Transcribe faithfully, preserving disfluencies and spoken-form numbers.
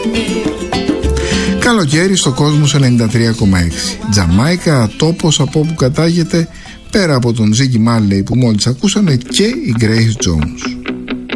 Καλοκαίρι στο Κόσμος ενενήντα τρία κόμμα έξι. Τζαμάικα, τόπος από όπου κατάγεται, πέρα από τον Ζίγκι Μάρλεϊ που μόλις ακούσαμε, και η Grace Jones.